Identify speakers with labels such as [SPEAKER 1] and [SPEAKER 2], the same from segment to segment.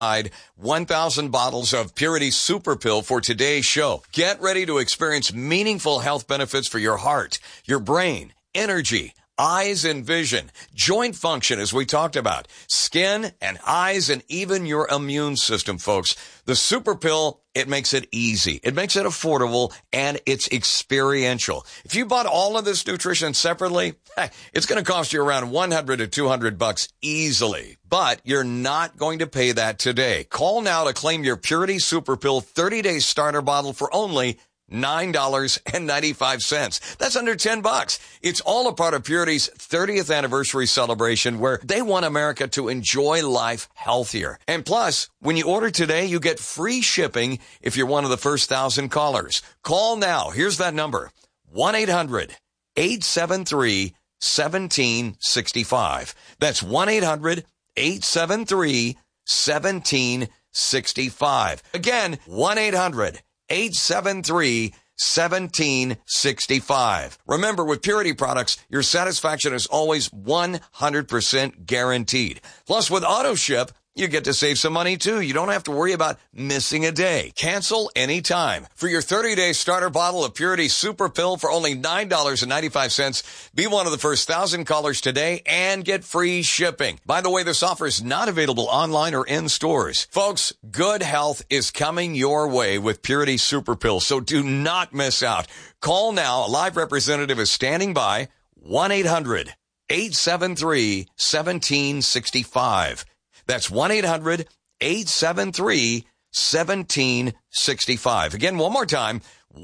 [SPEAKER 1] 1,000 bottles of Purity Super Pill for today's show. Get ready to experience meaningful health benefits for your heart, your brain, energy, eyes and vision, joint function, as we talked about, skin and eyes, and even your immune system, folks. The Super Pill, it makes it easy. It makes it affordable, and it's experiential. If you bought all of this nutrition separately, it's going to cost you around $100 to $200 easily. But you're not going to pay that today. Call now to claim your Purity Super Pill 30-day starter bottle for only $9.95. That's under $10. It's all a part of Purity's 30th anniversary celebration, where they want America to enjoy life healthier. And plus, when you order today, you get free shipping if you're one of the first 1,000 callers. Call now. Here's that number: 1-800-873-1765. That's 1-800-873-1765. Again, 1-800-873-1765. Remember, with Purity products, your satisfaction is always 100% guaranteed. Plus, with AutoShip, you get to save some money, too. You don't have to worry about missing a day. Cancel anytime. For your 30-day starter bottle of Purity Super Pill for only $9.95, be one of the first 1,000 callers today and get free shipping. By the way, this offer is not available online or in stores. Folks, good health is coming your way with Purity Super Pill, so do not miss out. Call now. A live representative is standing by. 1-800-873-1765. That's 1-800-873-1765. Again, one more time,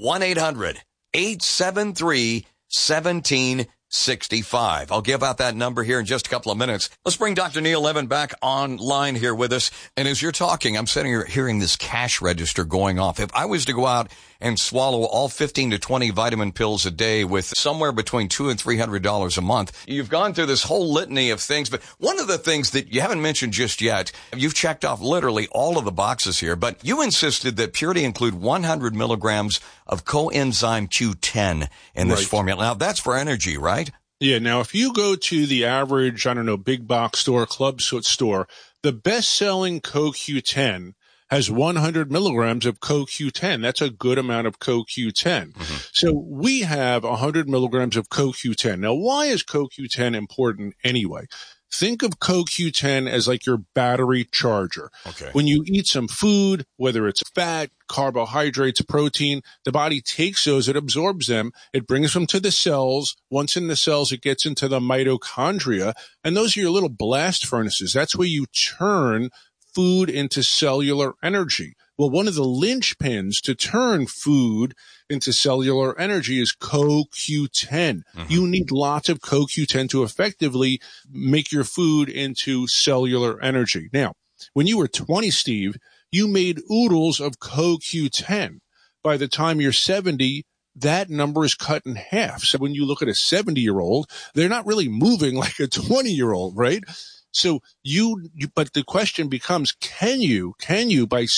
[SPEAKER 1] 1-800-873-1765. I'll give out that number here in just a couple of minutes. Let's bring Dr. Neil Levin back online here with us. And as you're talking, I'm sitting here hearing this cash register going off. If I was to go out and swallow all 15 to 20 vitamin pills a day with somewhere between $200 and $300 a month, you've gone through this whole litany of things. But one of the things that you haven't mentioned just yet, you've checked off literally all of the boxes here, but you insisted that Purity include 100 milligrams of coenzyme Q10 in this formula. Now, that's for energy, right?
[SPEAKER 2] Yeah. Now, if you go to the average, big box store, club store, the best-selling CoQ10 has 100 milligrams of CoQ10. That's a good amount of CoQ10. Mm-hmm. So we have 100 milligrams of CoQ10. Now, why is CoQ10 important anyway? Think of CoQ10 as like your battery charger. Okay. When you eat some food, whether it's fat, carbohydrates, protein, the body takes those, it absorbs them, it brings them to the cells. Once in the cells, it gets into the mitochondria, and those are your little blast furnaces. That's where you turn food into cellular energy. Well, one of the linchpins to turn food into cellular energy is CoQ10. Mm-hmm. You need lots of CoQ10 to effectively make your food into cellular energy. Now, when you were 20, Steve, you made oodles of CoQ10. By the time you're 70, that number is cut in half. So when you look at a 70-year-old, they're not really moving like a 20-year-old, right? So but the question becomes, can you by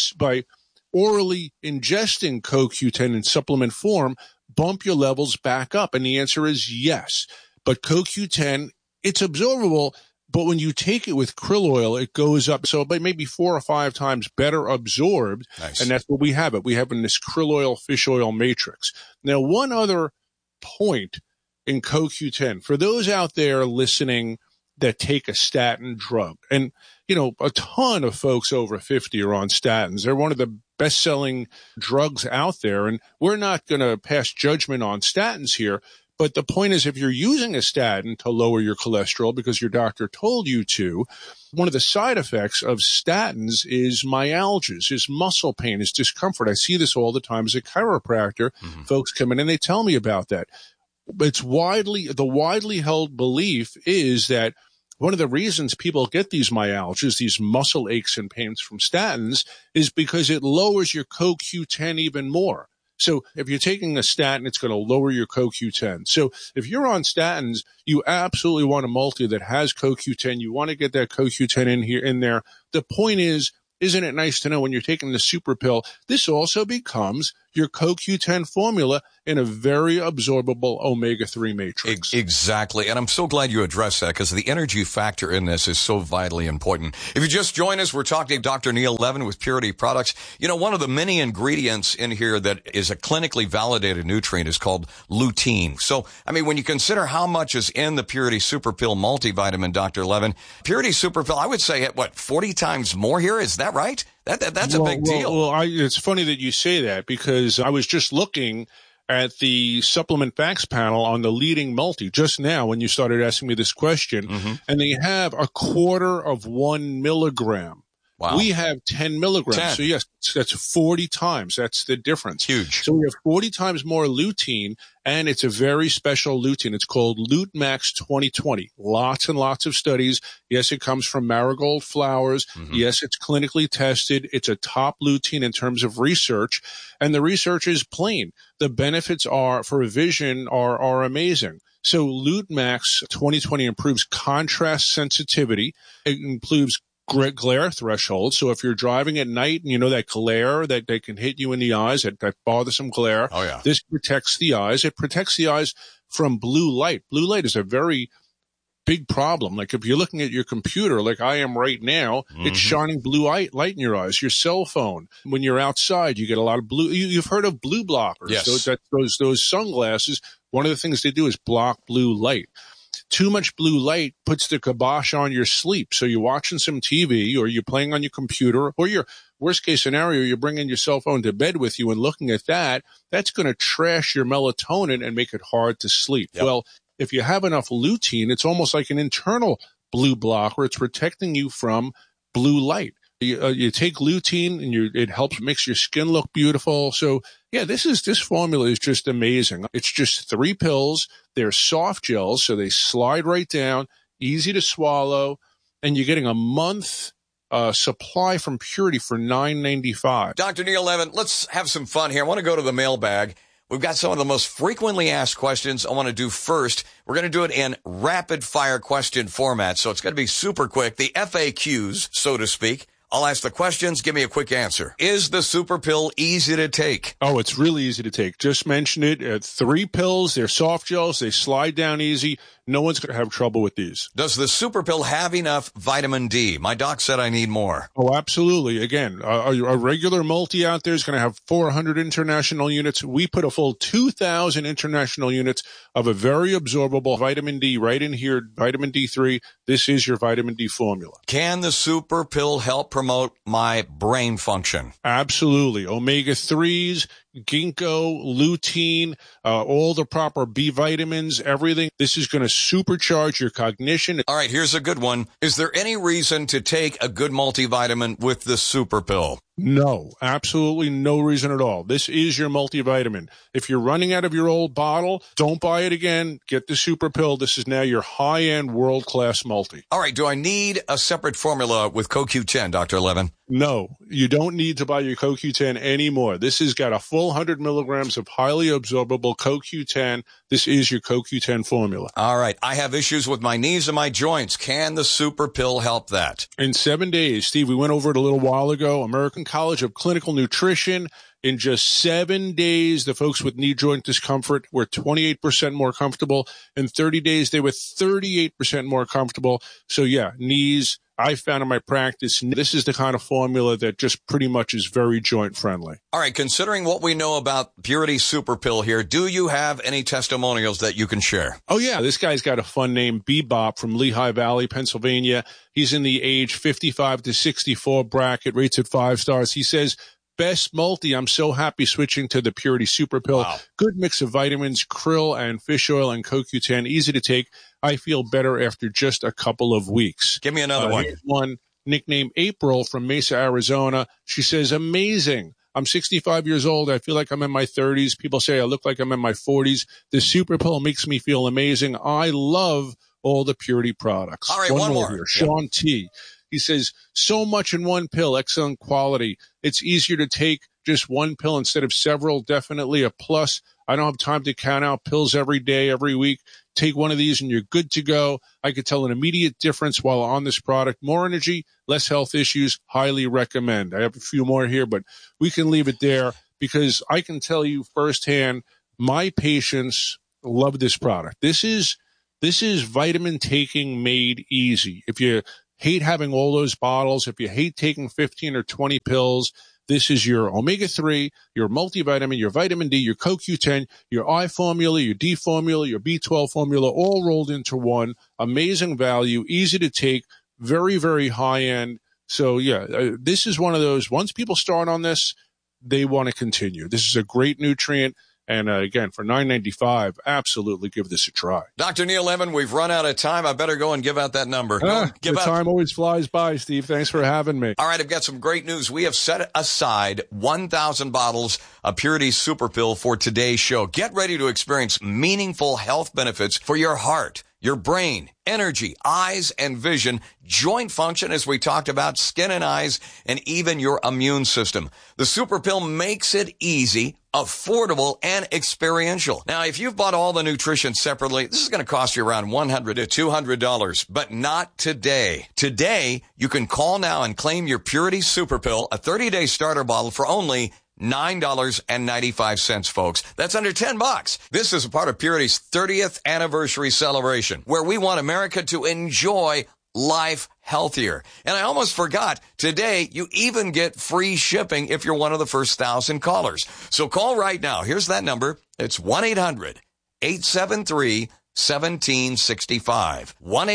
[SPEAKER 2] orally ingesting CoQ10 in supplement form, bump your levels back up? And the answer is yes. But CoQ10, it's absorbable, but when you take it with krill oil, it goes up. So it may be 4 or 5 times better absorbed. Nice. And that's what we have. We have in this krill oil, fish oil matrix. Now, one other point in CoQ10, for those out there listening that take a statin drug. And, a ton of folks over 50 are on statins. They're one of the best-selling drugs out there. And we're not going to pass judgment on statins here. But the point is, if you're using a statin to lower your cholesterol because your doctor told you to, one of the side effects of statins is myalgias, is muscle pain, is discomfort. I see this all the time as a chiropractor. Mm-hmm. Folks come in and they tell me about that. The widely held belief is that one of the reasons people get these myalgias, these muscle aches and pains from statins, is because it lowers your CoQ10 even more. So if you're taking a statin, it's going to lower your CoQ10. So if you're on statins, you absolutely want a multi that has CoQ10. You want to get that CoQ10 in there. The point is, isn't it nice to know when you're taking the super pill, this also becomes your CoQ10 formula in a very absorbable omega-3 matrix.
[SPEAKER 1] Exactly. And I'm so glad you addressed that because the energy factor in this is so vitally important. If you just joined us, we're talking to Dr. Neil Levin with Purity Products. You know, one of the many ingredients in here that is a clinically validated nutrient is called lutein. So, I mean, when you consider how much is in the Purity Super Pill multivitamin, Dr. Levin, Purity Super Pill, I would say, 40 times more here? Is that right? That's a big deal.
[SPEAKER 2] It's funny that you say that because I was just looking at the supplement facts panel on the leading multi just now when you started asking me this question, and they have 1/4 milligram.
[SPEAKER 1] Wow.
[SPEAKER 2] We have 10 milligrams.
[SPEAKER 1] 10.
[SPEAKER 2] So yes, that's 40 times. That's the difference.
[SPEAKER 1] Huge.
[SPEAKER 2] So we have 40 times more lutein, and it's a very special lutein. It's called LuteMax 2020. Lots and lots of studies. Yes, it comes from marigold flowers. Yes, it's clinically tested. It's a top lutein in terms of research, and the research is plain. The benefits for vision are amazing. So LuteMax 2020 improves contrast sensitivity. It improves glare threshold. So if you're driving at night and you know that glare that they can hit you in the eyes, that bothersome glare, this protects the eyes. It protects the eyes from blue light. Blue light is a very big problem. Like if you're looking at your computer, like I am right now, it's shining blue light in your eyes. Your cell phone, when you're outside, you get a lot of blue. You've heard of blue blockers.
[SPEAKER 1] Yes.
[SPEAKER 2] So those sunglasses, one of the things they do is block blue light. Too much blue light puts the kibosh on your sleep. So you're watching some TV or you're playing on your computer or your worst case scenario, you're bringing your cell phone to bed with you and looking at that. That's going to trash your melatonin and make it hard to sleep. Yep. Well, if you have enough lutein, it's almost like an internal blue blocker. It's protecting you from blue light. You take lutein and it helps makes your skin look beautiful. So yeah, this formula is just amazing. It's just 3 pills. They're soft gels, so they slide right down, easy to swallow, and you're getting a month supply from Purity for $9.95.
[SPEAKER 1] Dr. Neil Levin, let's have some fun here. I want to go to the mailbag. We've got some of the most frequently asked questions I want to do first. We're going to do it in rapid fire question format, so it's going to be super quick. The FAQs, so to speak. I'll ask the questions. Give me a quick answer. Is the super pill easy to take?
[SPEAKER 2] Oh, it's really easy to take. Just mention it. 3 pills. They're soft gels. They slide down easy. No one's going to have trouble with these.
[SPEAKER 1] Does the super pill have enough vitamin D? My doc said I need more.
[SPEAKER 2] Oh, absolutely. Again, a regular multi out there is going to have 400 international units. We put a full 2,000 international units of a very absorbable vitamin D right in here, vitamin D3. This is your vitamin D formula.
[SPEAKER 1] Can the super pill help promote my brain function?
[SPEAKER 2] Absolutely. Omega-3s, ginkgo, lutein, all the proper B vitamins, everything. This is going to supercharge your cognition.
[SPEAKER 1] All right, here's a good one. Is there any reason to take a good multivitamin with the super pill?
[SPEAKER 2] No, absolutely no reason at all. This is your multivitamin. If you're running out of your old bottle, don't buy it again. Get the super pill. This is now your high-end world-class multi.
[SPEAKER 1] All right, do I need a separate formula with CoQ10, Dr. Levin?
[SPEAKER 2] No, you don't need to buy your CoQ10 anymore. This has got a full 100 milligrams of highly absorbable CoQ10. This is your CoQ10 formula.
[SPEAKER 1] All right, I have issues with my knees and my joints. Can the super pill help that?
[SPEAKER 2] In 7 days, Steve, we went over it a little while ago, American College of Clinical Nutrition. In just 7 days, the folks with knee joint discomfort were 28% more comfortable. In 30 days, they were 38% more comfortable. So yeah, knees, I found in my practice, this is the kind of formula that just pretty much is very joint friendly.
[SPEAKER 1] All right, considering what we know about Purity Super Pill here, do you have any testimonials that you can share?
[SPEAKER 2] Oh yeah, this guy's got a fun name, Bebop from Lehigh Valley, Pennsylvania. He's in the age 55 to 64 bracket, rates at 5 stars. He says, best multi. I'm so happy switching to the Purity Super Pill.
[SPEAKER 1] Wow.
[SPEAKER 2] Good mix of vitamins, krill and fish oil and CoQ10. Easy to take. I feel better after just a couple of weeks.
[SPEAKER 1] Give me another one.
[SPEAKER 2] Here's one nicknamed April from Mesa, Arizona. She says, amazing. I'm 65 years old. I feel like I'm in my 30s. People say I look like I'm in my 40s. The Super Pill makes me feel amazing. I love all the Purity products.
[SPEAKER 1] All right, one more
[SPEAKER 2] here. Sean T. He says, so much in one pill, excellent quality. It's easier to take just one pill instead of several, definitely a plus. I don't have time to count out pills every day, every week. Take one of these and you're good to go. I could tell an immediate difference while on this product. More energy, less health issues, highly recommend. I have a few more here, but we can leave it there. because I can tell you firsthand, my patients love this product. This is vitamin taking made easy. If you hate having all those bottles, if you hate taking 15 or 20 pills, this is your omega-3, your multivitamin, your vitamin D, your CoQ10, your I formula, your D formula, your B12 formula, all rolled into one. Amazing value, easy to take, very, very high end. So yeah, this is one of those, once people start on this, they want to continue. This is a great nutrient. And again, for $9.95, absolutely give this a try.
[SPEAKER 1] Dr. Neil Levin, we've run out of time. I better go and give out that number.
[SPEAKER 2] Time always flies by, Steve. Thanks for having me.
[SPEAKER 1] All right, I've got some great news. We have set aside 1,000 bottles of Purity Super Pill for today's show. Get ready to experience meaningful health benefits for your heart, your brain, energy, eyes and vision, joint function, as we talked about, skin and eyes, and even your immune system. The Super Pill makes it easy, affordable, and experiential. Now, if you've bought all the nutrition separately, this is going to cost you around $100 to $200, but not today. Today, you can call now and claim your Purity Super Pill, a 30-day starter bottle for only $9.95, folks. That's under $10. This is a part of Purity's 30th anniversary celebration, where we want America to enjoy life healthier. And I almost forgot, today you even get free shipping if you're one of the first 1,000 callers. So call right now. Here's that number. It's 1-800-873-1765.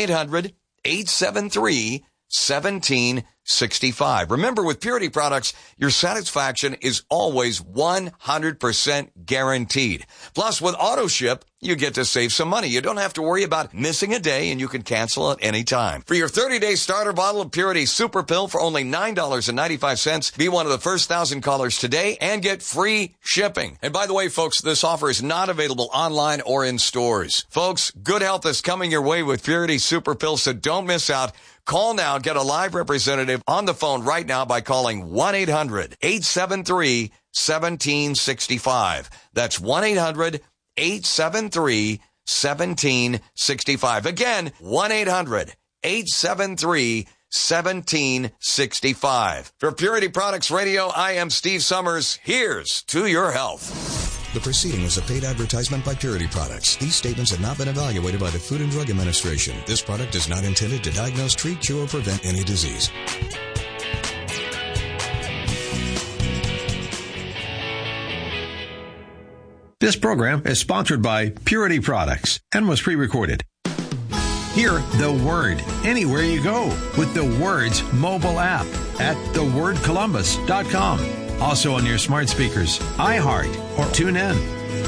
[SPEAKER 1] 1-800-873-1765. Remember, with Purity products, your satisfaction is always 100% guaranteed. Plus, with auto ship, you get to save some money. You don't have to worry about missing a day, and you can cancel at any time. For your 30-day starter bottle of Purity Super Pill for only $9.95, be one of the first 1,000 callers today and get free shipping. And by the way, folks, this offer is not available online or in stores. Folks, good health is coming your way with Purity Super Pill, so don't miss out. Call now. Get a live representative on the phone right now by calling 1-800-873-1765. That's 1-800-873-1765. Again, 1-800-873-1765. For Purity Products Radio, I am Steve Summers. Here's to your health.
[SPEAKER 3] The proceeding was a paid advertisement by Purity Products. These statements have not been evaluated by the Food and Drug Administration. This product is not intended to diagnose, treat, cure, or prevent any disease.
[SPEAKER 4] This program is sponsored by Purity Products and was pre-recorded. Hear The Word anywhere you go with The Word's mobile app at thewordcolumbus.com. Also on your smart speakers, iHeart, or TuneIn.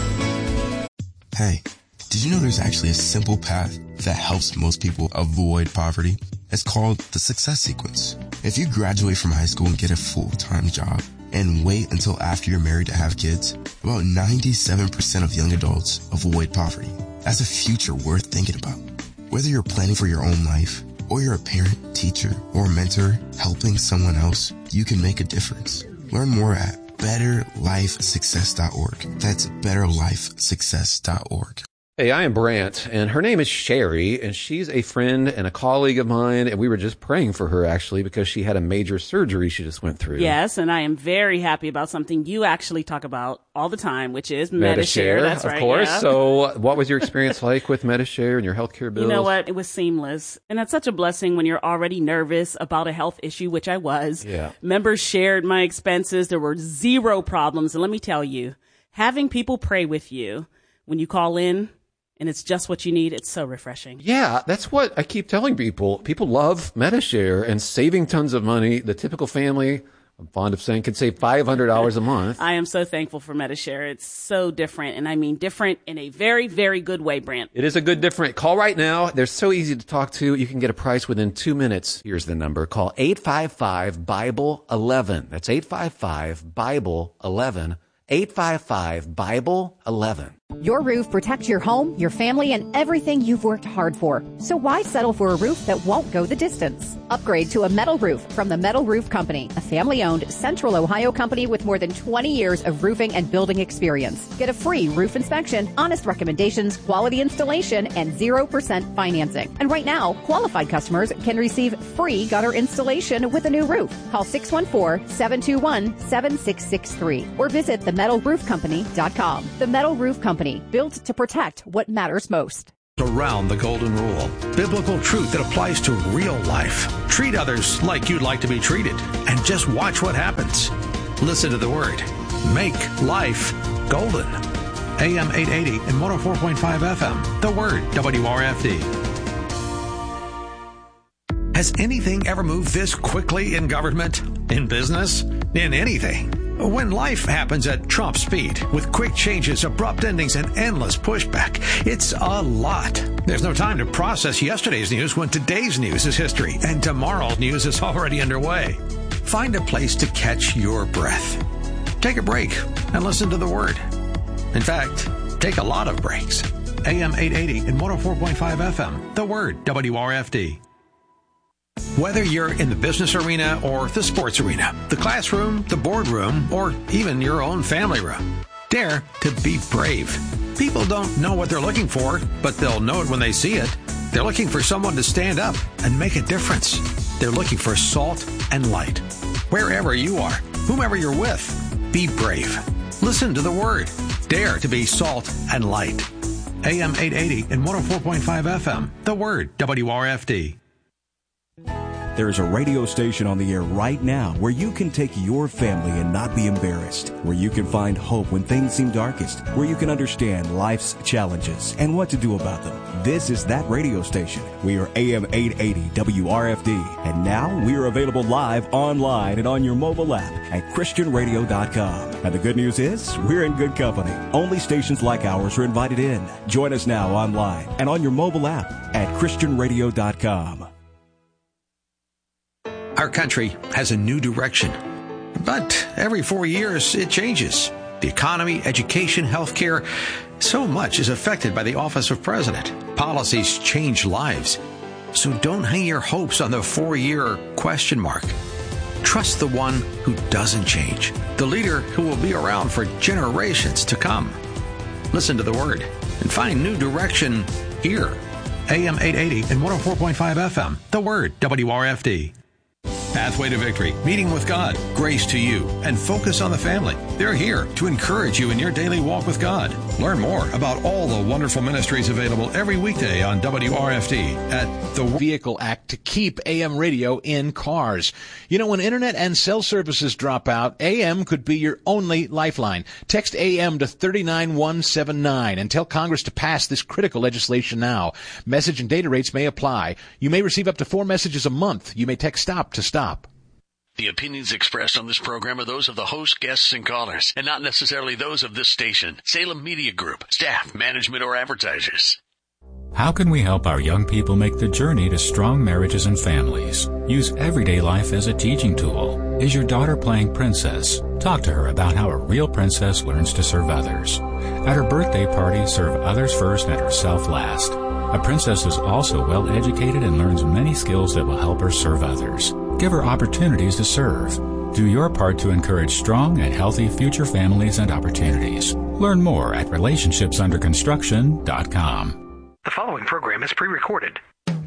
[SPEAKER 5] Hey, did you know there's actually a simple path that helps most people avoid poverty? It's called the Success Sequence. If you graduate from high school and get a full-time job and wait until after you're married to have kids, about 97% of young adults avoid poverty. That's a future worth thinking about. Whether you're planning for your own life, or you're a parent, teacher, or mentor helping someone else, you can make a difference. Learn more at betterlifesuccess.org. That's betterlifesuccess.org.
[SPEAKER 6] Hey, I am Brant, and her name is Sherry, and she's a friend and a colleague of mine, and we were just praying for her, actually, because she had a major surgery she just went through.
[SPEAKER 7] Yes, and I am very happy about something you actually talk about all the time, which is Medi-Share. That's right,
[SPEAKER 6] of course.
[SPEAKER 7] Yeah.
[SPEAKER 6] So what was your experience like with Medi-Share and your healthcare bills?
[SPEAKER 7] You know what? It was seamless. And that's such a blessing when you're already nervous about a health issue, which I was.
[SPEAKER 6] Yeah.
[SPEAKER 7] Members shared my expenses. There were zero problems. And let me tell you, having people pray with you when you call in, and it's just what you need, it's so refreshing.
[SPEAKER 6] Yeah, that's what I keep telling people. People love Medi-Share and saving tons of money. The typical family, I'm fond of saying, can save $500 a month.
[SPEAKER 7] I am so thankful for Medi-Share. It's so different, and I mean different in a very, very good way, Brant.
[SPEAKER 6] It is a good different. Call right now. They're so easy to talk to. You can get a price within 2 minutes. Here's the number. Call 855-BIBLE-11. That's 855-BIBLE-11. 855-BIBLE-11.
[SPEAKER 8] Your roof protects your home, your family, and everything you've worked hard for. So why settle for a roof that won't go the distance? Upgrade to a metal roof from the Metal Roof Company, a family-owned Central Ohio company with more than 20 years of roofing and building experience. Get a free roof inspection, honest recommendations, quality installation, and 0% financing. And right now, qualified customers can receive free gutter installation with a new roof. Call 614-721-7663 or visit themetalroofcompany.com. The Metal Roof Company, built to protect what matters most.
[SPEAKER 4] Around the golden rule, biblical truth that applies to real life. Treat others like you'd like to be treated, and just watch what happens. Listen to the word. Make life golden. AM 880 and 104.5 FM. The Word, WRFD. Has anything ever moved this quickly in government, in business, in anything? When life happens at Trump speed, with quick changes, abrupt endings, and endless pushback, it's a lot. There's no time to process yesterday's news when today's news is history, and tomorrow's news is already underway. Find a place to catch your breath. Take a break and listen to the Word. In fact, take a lot of breaks. AM 880 and 104.5 FM, The Word, WRFD. Whether you're in the business arena or the sports arena, the classroom, the boardroom, or even your own family room, dare to be brave. People don't know what they're looking for, but they'll know it when they see it. They're looking for someone to stand up and make a difference. They're looking for salt and light. Wherever you are, whomever you're with, be brave. Listen to the Word. Dare to be salt and light. AM 880 and 104.5 FM, The Word, WRFD.
[SPEAKER 9] There is a radio station on the air right now where you can take your family and not be embarrassed, where you can find hope when things seem darkest, where you can understand life's challenges and what to do about them. This is that radio station. We are AM 880 WRFD, and now we are available live online and on your mobile app at ChristianRadio.com. And the good news is, we're in good company. Only stations like ours are invited in. Join us now online and on your mobile app at ChristianRadio.com.
[SPEAKER 4] Our country has a new direction, but every 4 years it changes. The economy, education, healthcare, so much is affected by the office of president. Policies change lives. So don't hang your hopes on the 4-year question mark. Trust the one who doesn't change, the leader who will be around for generations to come. Listen to the Word and find new direction here. AM 880 and 104.5 FM, The Word, WRFD. Pathway to Victory, Meeting with God, Grace to You, and Focus on the Family. They're here to encourage you in your daily walk with God. Learn more about all the wonderful ministries available every weekday on WRFD at the
[SPEAKER 10] Vehicle Act to keep AM radio in cars. You know, when internet and cell services drop out, AM could be your only lifeline. Text AM to 39179 and tell Congress to pass this critical legislation now. Message and data rates may apply. You may receive up to 4 messages a month. You may text STOP to stop.
[SPEAKER 11] The opinions expressed on this program are those of the host, guests, and callers, and not necessarily those of this station, Salem Media Group, staff, management, or advertisers.
[SPEAKER 12] How can we help our young people make the journey to strong marriages and families? Use everyday life as a teaching tool. Is your daughter playing princess? Talk to her about how a real princess learns to serve others. At her birthday party, serve others first and herself last. A princess is also well educated and learns many skills that will help her serve others. Give her opportunities to serve. Do your part to encourage strong and healthy future families and opportunities. Learn more at relationshipsunderconstruction.com.
[SPEAKER 13] The following program is pre-recorded.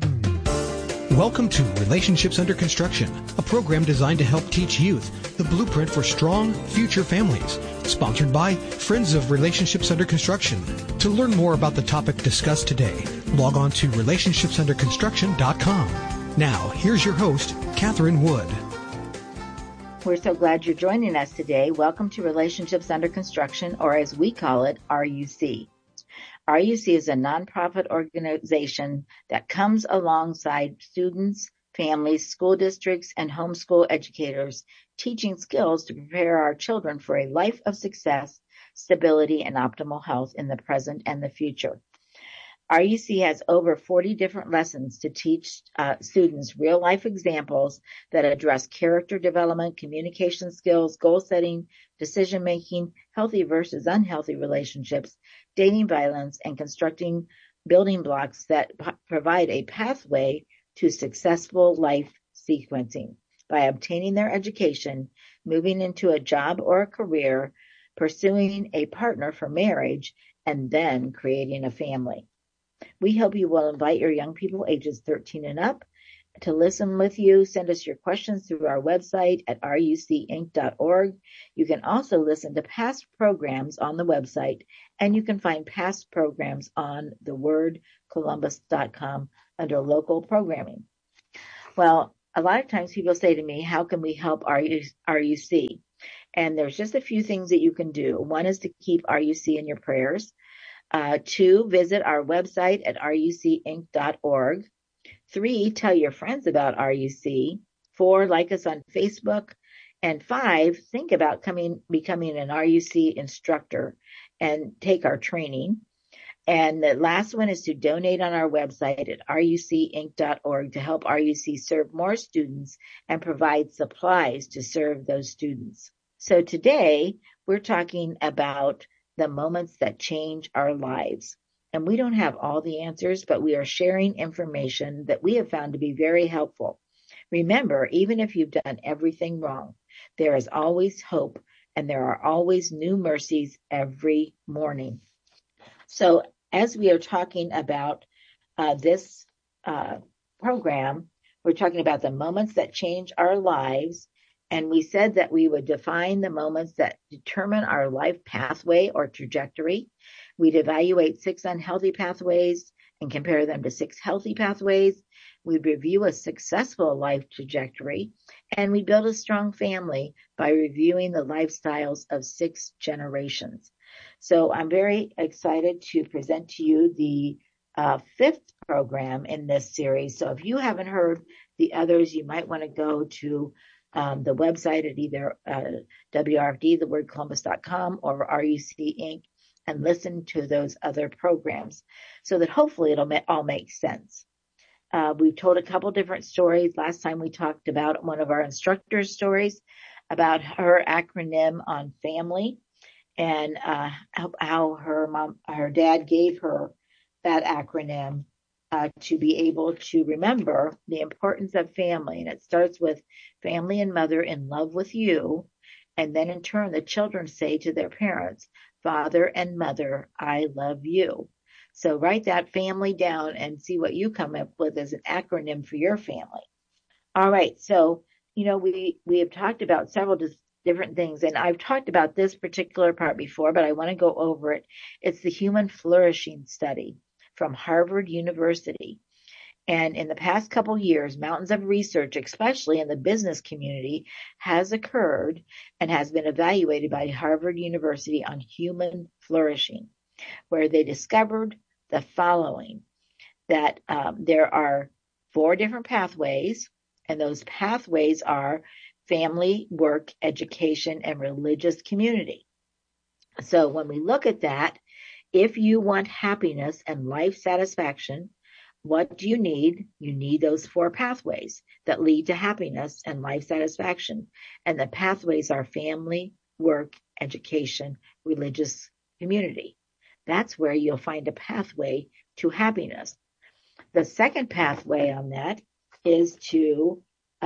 [SPEAKER 14] Welcome to Relationships Under Construction, a program designed to help teach youth the blueprint for strong future families. Sponsored by Friends of Relationships Under Construction. To learn more about the topic discussed today, log on to relationshipsunderconstruction.com. Now, here's your host, Catherine Wood.
[SPEAKER 15] We're so glad you're joining us today. Welcome to Relationships Under Construction, or as we call it, RUC. RUC is a nonprofit organization that comes alongside students, families, school districts, and homeschool educators, teaching skills to prepare our children for a life of success, stability, and optimal health in the present and the future. RUC has over 40 different lessons to teach students real-life examples that address character development, communication skills, goal setting, decision-making, healthy versus unhealthy relationships, dating violence, and constructing building blocks that provide a pathway to successful life sequencing by obtaining their education, moving into a job or a career, pursuing a partner for marriage, and then creating a family. We hope you will invite your young people ages 13 and up to listen with you. Send us your questions through our website at rucinc.org. You can also listen to past programs on the website, and you can find past programs on thewordcolumbus.com under local programming. Well, a lot of times people say to me, how can we help RUC? And there's just a few things that you can do. One is to keep RUC in your prayers. 2, visit our website at rucinc.org. 3, tell your friends about RUC. 4, like us on Facebook. And 5, think about becoming an RUC instructor and take our training. And the last one is to donate on our website at rucinc.org to help RUC serve more students and provide supplies to serve those students. So today we're talking about the moments that change our lives. And we don't have all the answers, but we are sharing information that we have found to be very helpful. Remember, even if you've done everything wrong, there is always hope, and there are always new mercies every morning. So as we are talking about this program, we're talking about the moments that change our lives. And we said that we would define the moments that determine our life pathway or trajectory. We'd evaluate 6 unhealthy pathways and compare them to 6 healthy pathways. We'd review a successful life trajectory, and we build a strong family by reviewing the lifestyles of 6 generations. So I'm very excited to present to you the 5th program in this series. So if you haven't heard the others, you might want to go to the website at either WRFD, thewordcolumbus.com, or RUC Inc., and listen to those other programs so that hopefully it'll all make sense. We've told a couple different stories. Last time we talked about one of our instructor's stories about her acronym on family and how her dad gave her that acronym to be able to remember the importance of family. And it starts with family and mother in love with you. And then in turn, the children say to their parents, Father and Mother, I love you. So write that family down and see what you come up with as an acronym for your family. All right. So, we have talked about several different things, and I've talked about this particular part before, but I want to go over it. It's the Human Flourishing Study from Harvard University. And in the past couple years, mountains of research, especially in the business community, has occurred and has been evaluated by Harvard University on human flourishing, where they discovered the following, that there are 4 different pathways, and those pathways are family, work, education, and religious community. So when we look at that, if you want happiness and life satisfaction, what do you need? You need those 4 pathways that lead to happiness and life satisfaction. And the pathways are family, work, education, religious community. That's where you'll find a pathway to happiness. The second pathway on that is to,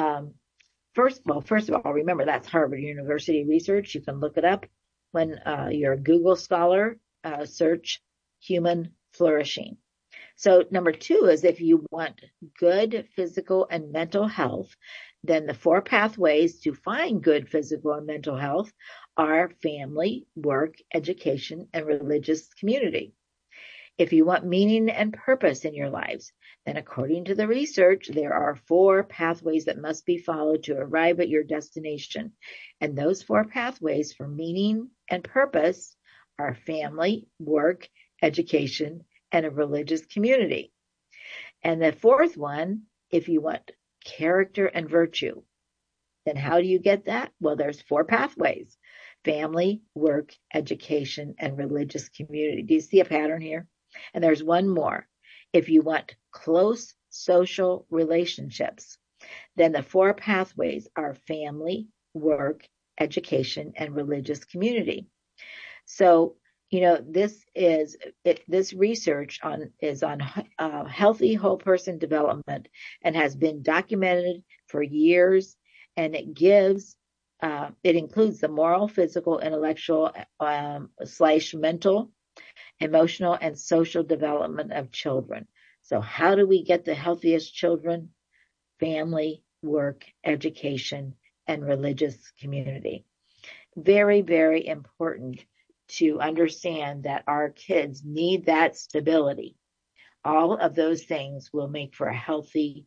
[SPEAKER 15] first of all, remember that's Harvard University research. You can look it up when you're a Google scholar. Search human flourishing. So number 2 is if you want good physical and mental health, then the 4 pathways to find good physical and mental health are family, work, education, and religious community. If you want meaning and purpose in your lives, then according to the research, there are 4 pathways that must be followed to arrive at your destination. And those 4 pathways for meaning and purpose are family, work, education, and a religious community. And the 4th one, if you want character and virtue, then how do you get that? Well, there's 4 pathways: family, work, education, and religious community. Do you see a pattern here? And there's one more. If you want close social relationships, then the 4 pathways are family, work, education, and religious community. So, this research is on healthy whole person development and has been documented for years, and it includes the moral, physical, intellectual, / mental, emotional, and social development of children. So how do we get the healthiest children? Family, work, education, and religious community. Very, very important to understand that our kids need that stability. All of those things will make for a healthy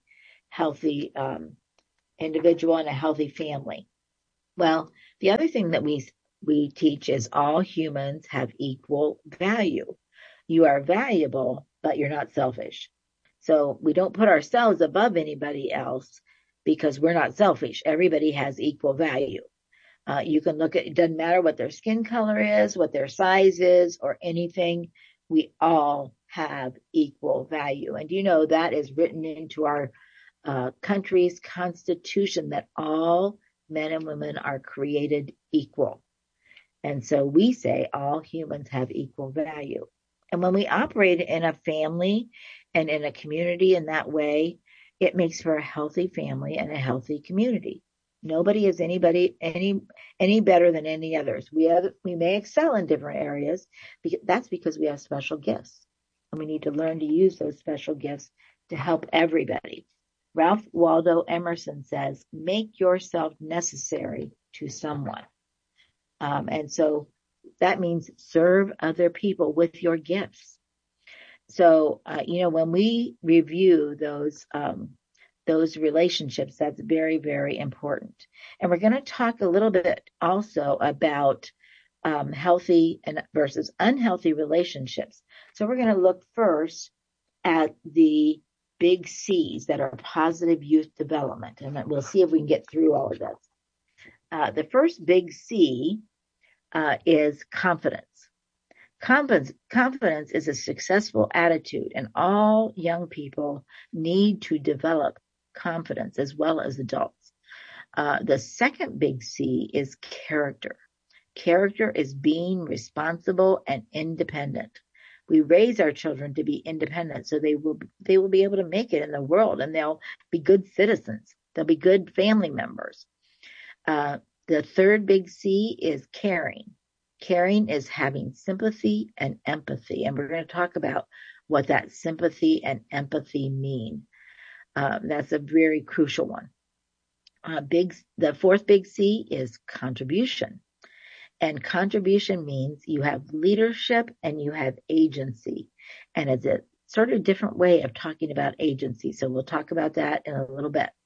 [SPEAKER 15] individual and a healthy family. Well, the other thing that we teach is all humans have equal value. You are valuable, but you're not selfish. So we don't put ourselves above anybody else because we're not selfish. Everybody has equal value. You can look at, it doesn't matter what their skin color is, what their size is, or anything. We all have equal value. And that is written into our country's constitution, that all men and women are created equal. And so we say all humans have equal value. And when we operate in a family and in a community in that way, it makes for a healthy family and a healthy community. Nobody is any better than any others. We may excel in different areas. That's because we have special gifts, and we need to learn to use those special gifts to help everybody. Ralph Waldo Emerson says, "Make yourself necessary to someone," and so that means serve other people with your gifts. So when we review those relationships, that's very, very important. And we're going to talk a little bit also about healthy versus unhealthy relationships. So we're going to look first at the big C's that are positive youth development, and we'll see if we can get through all of this. The first big C is confidence. Confidence is a successful attitude, and all young people need to develop confidence as well as adults. The second big C is character. Character is being responsible and independent. We raise our children to be independent so they will be able to make it in the world, and they'll be good citizens. They'll be good family members. The third big C is caring. Caring is having sympathy and empathy, and we're going to talk about what that sympathy and empathy mean. That's a very crucial one. The fourth big C is contribution. And contribution means you have leadership and you have agency. And it's a sort of different way of talking about agency. So we'll talk about that in a little bit.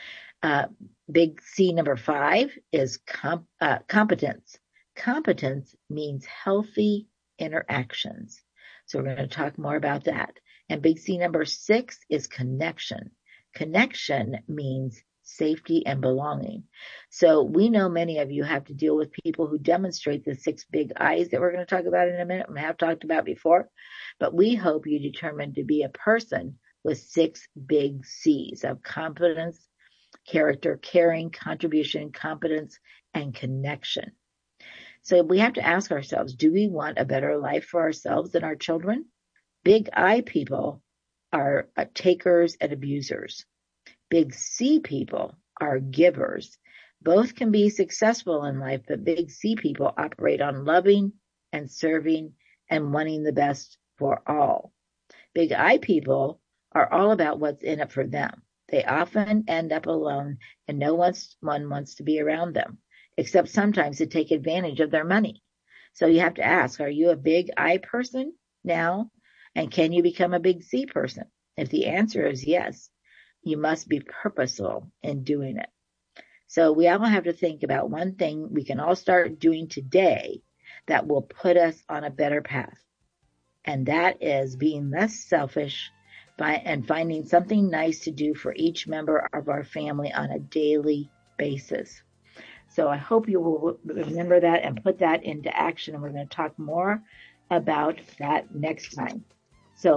[SPEAKER 15] Big C number 5 is competence. Competence means healthy interactions. So we're going to talk more about that. And big C number 6 is connection. Connection means safety and belonging. So we know many of you have to deal with people who demonstrate the 6 big I's that we're going to talk about in a minute and have talked about before. But we hope you determine to be a person with 6 big C's of confidence, character, caring, contribution, competence, and connection. So we have to ask ourselves, do we want a better life for ourselves and our children? Big I people are takers and abusers. Big C people are givers. Both can be successful in life, but big C people operate on loving and serving and wanting the best for all. Big I people are all about what's in it for them. They often end up alone, and no one wants to be around them, except sometimes to take advantage of their money. So you have to ask, are you a big I person now? And can you become a big C person? If the answer is yes, you must be purposeful in doing it. So we all have to think about one thing we can all start doing today that will put us on a better path. And that is being less selfish and finding something nice to do for each member of our family on a daily basis. So I hope you will remember that and put that into action. And we're going to talk more about that next time. So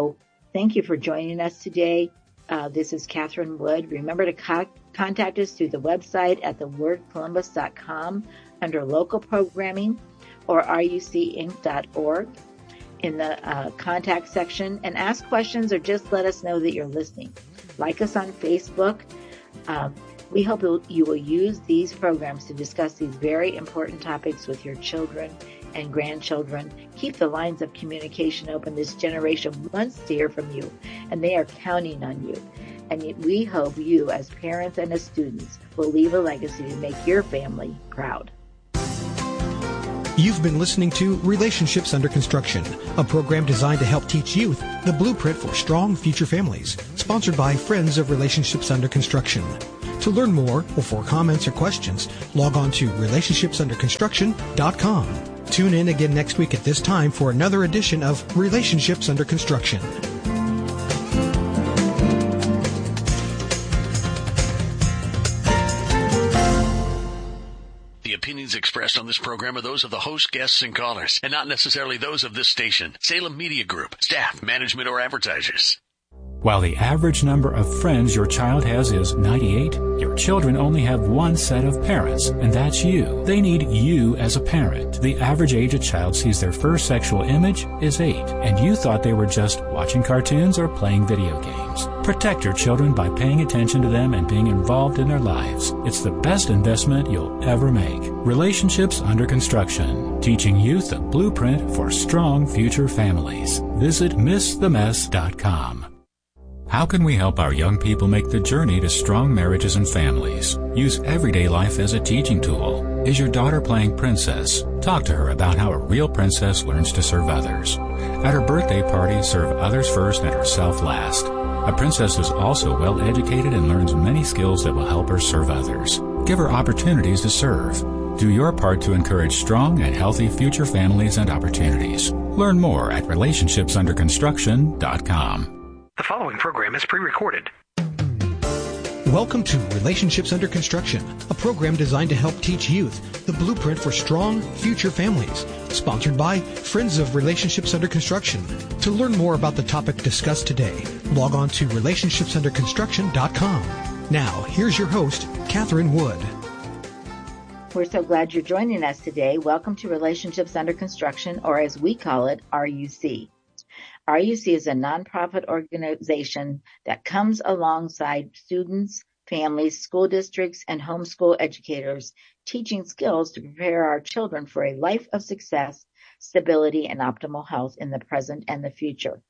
[SPEAKER 15] Thank you for joining us today. This is Catherine Wood. Remember to contact us through the website at thewordcolumbus.com under local programming or rucinc.org in the contact section, and ask questions or just let us know that you're listening. Like us on Facebook. We hope you will use these programs to discuss these very important topics with your children and grandchildren. Keep the lines of communication open. This generation wants to hear from you, and they are counting on you. And we hope you, as parents and as students, will leave a legacy to make your family proud.
[SPEAKER 14] You've been listening to Relationships Under Construction, a program designed to help teach youth the blueprint for strong future families, sponsored by Friends of Relationships Under Construction. To learn more or for comments or questions, log on to relationshipsunderconstruction.com. Tune in again next week at this time for another edition of Relationships Under Construction.
[SPEAKER 11] The opinions expressed on this program are those of the host, guests, and callers, and not necessarily those of this station, Salem Media Group, staff, management, or advertisers.
[SPEAKER 12] While the average number of friends your child has is 98, your children only have one set of parents, and that's you. They need you as a parent. The average age a child sees their first sexual image is 8, and you thought they were just watching cartoons or playing video games. Protect your children by paying attention to them and being involved in their lives. It's the best investment you'll ever make. Relationships Under Construction, teaching youth a blueprint for strong future families. Visit MissTheMess.com. How can we help our young people make the journey to strong marriages and families? Use everyday life as a teaching tool. Is your daughter playing princess? Talk to her about how a real princess learns to serve others. At her birthday party, serve others first and herself last. A princess is also well educated and learns many skills that will help her serve others. Give her opportunities to serve. Do your part to encourage strong and healthy future families and opportunities. Learn more at relationshipsunderconstruction.com.
[SPEAKER 13] The following program is pre-recorded.
[SPEAKER 14] Welcome to Relationships Under Construction, a program designed to help teach youth the blueprint for strong future families, sponsored by Friends of Relationships Under Construction. To learn more about the topic discussed today, log on to relationshipsunderconstruction.com. Now, here's your host, Catherine Wood.
[SPEAKER 15] We're so glad you're joining us today. Welcome to Relationships Under Construction, or as we call it, RUC. RUC is a nonprofit organization that comes alongside students, families, school districts, and homeschool educators, teaching skills to prepare our children for a life of success, stability, and optimal health in the present and the future.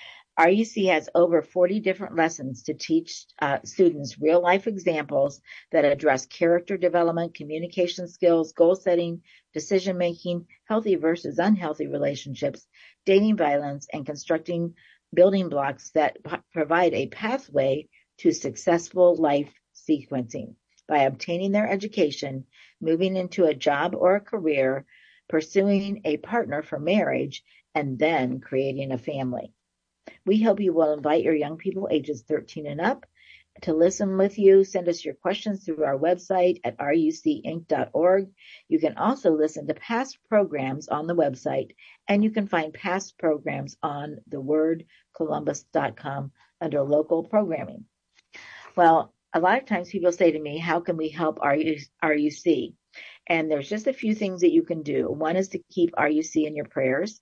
[SPEAKER 15] RUC has over 40 different lessons to teach students real-life examples that address character development, communication skills, goal setting, decision-making, healthy versus unhealthy relationships, dating violence, and constructing building blocks that provide a pathway to successful life sequencing. By obtaining their education, moving into a job or a career, pursuing a partner for marriage, and then creating a family. We hope you will invite your young people ages 13 and up to listen with you. Send us your questions through our website at rucinc.org. You can also listen to past programs on the website, and you can find past programs on thewordcolumbus.com under local programming. Well, a lot of times people say to me, how can we help RUC? And there's just a few things that you can do. One is to keep RUC in your prayers.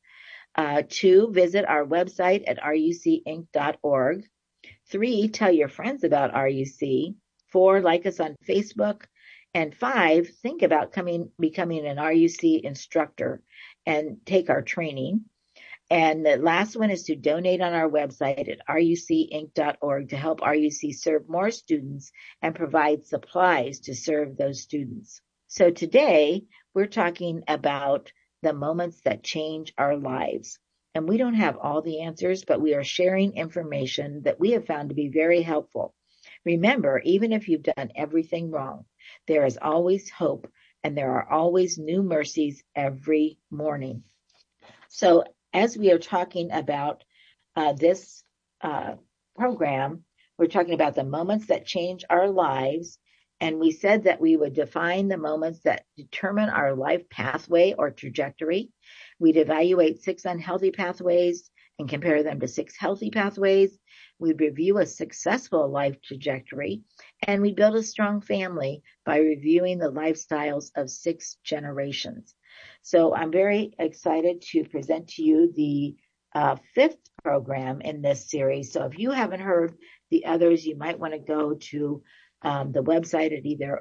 [SPEAKER 15] 2, visit our website at rucinc.org. 3, tell your friends about RUC. 4, like us on Facebook. And 5, think about becoming an RUC instructor and take our training. And the last one is to donate on our website at rucinc.org to help RUC serve more students and provide supplies to serve those students. So today we're talking about the moments that change our lives. And we don't have all the answers, but we are sharing information that we have found to be very helpful. Remember, even if you've done everything wrong, there is always hope, and there are always new mercies every morning. So as we are talking about this program, we're talking about the moments that change our lives. And we said that we would define the moments that determine our life pathway or trajectory. We'd evaluate 6 unhealthy pathways and compare them to 6 healthy pathways. We'd review a successful life trajectory, and we build a strong family by reviewing the lifestyles of 6 generations. So I'm very excited to present to you the 5th program in this series. So if you haven't heard the others, you might want to go to the website at either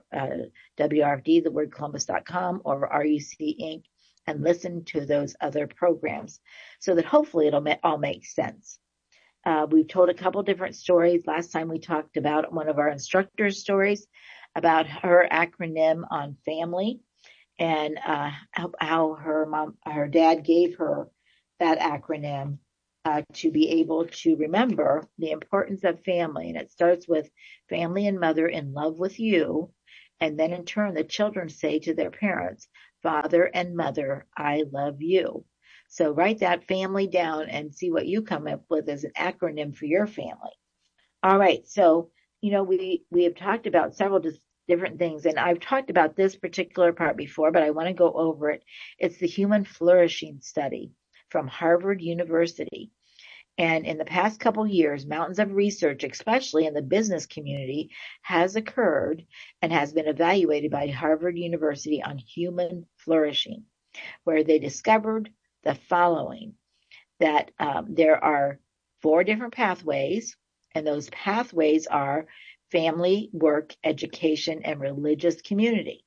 [SPEAKER 15] WRFD, thewordcolumbus.com, or RUC Inc., and listen to those other programs so that hopefully it'll all make sense. We've told a couple different stories. Last time we talked about one of our instructors' stories about her acronym on family and how her dad gave her that acronym to be able to remember the importance of family. And it starts with family and mother in love with you. And then in turn, the children say to their parents, Father and Mother, I love you. So write that family down and see what you come up with as an acronym for your family. All right. So, we have talked about several different things, and I've talked about this particular part before, but I want to go over it. It's the Human Flourishing Study from Harvard University. And in the past couple years, mountains of research, especially in the business community, has occurred and has been evaluated by Harvard University on human flourishing, where they discovered the following, that there are 4 different pathways, and those pathways are family, work, education, and religious community.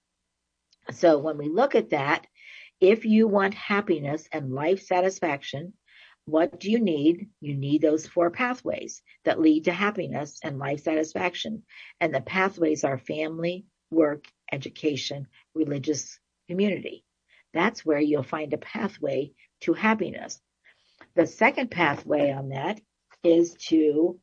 [SPEAKER 15] So when we look at that, if you want happiness and life satisfaction, what do you need? You need those 4 pathways that lead to happiness and life satisfaction. And the pathways are family, work, education, religious community. That's where you'll find a pathway to happiness. The second pathway on that is to,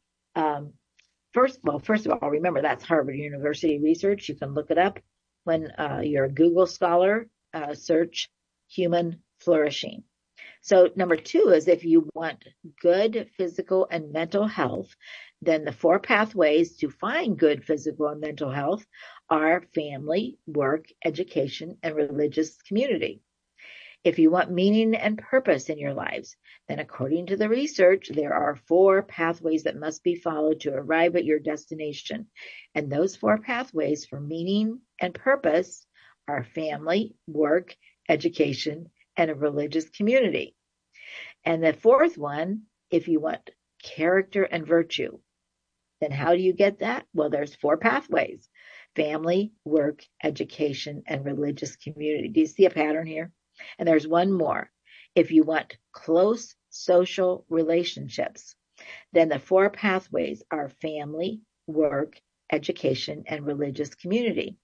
[SPEAKER 15] first of all, remember that's Harvard University research. You can look it up when you're a Google scholar, search human flourishing. So number 2 is if you want good physical and mental health, then the 4 pathways to find good physical and mental health are family, work, education, and religious community. If you want meaning and purpose in your lives, then according to the research, there are 4 pathways that must be followed to arrive at your destination. And those 4 pathways for meaning and purpose are family, work, education, and a religious community. And the 4th one, if you want character and virtue, then how do you get that? Well, there's 4 pathways: family, work, education, and religious community. Do you see a pattern here? And there's one more. If you want close social relationships, then the 4 pathways are family, work, education, and religious community.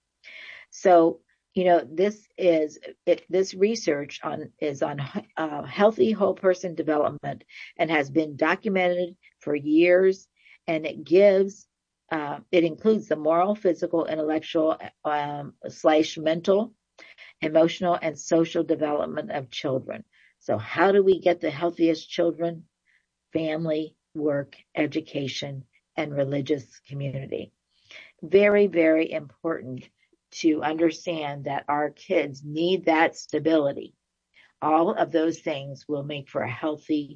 [SPEAKER 15] So, this research is on healthy whole person development and has been documented for years, and it includes the moral, physical, intellectual, / mental, emotional, and social development of children. So how do we get the healthiest children? Family, work, education, and religious community. Very, very important to understand that our kids need that stability. All of those things will make for a healthy